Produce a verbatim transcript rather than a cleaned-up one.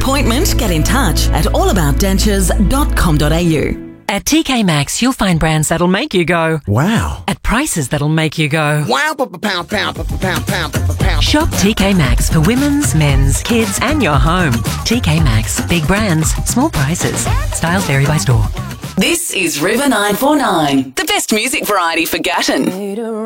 appointment, get in touch at all about dentures dot com dot a u. At T K Maxx, you'll find brands that'll make you go, wow. At prices that'll make you go, wow. Pound, pound, pound, pound, pound, pound. Shop T K Maxx for women's, men's, kids, and your home. T K Maxx. Big brands, small prices. Styles vary by store. This is River nine four nine, the best music variety for Gatton.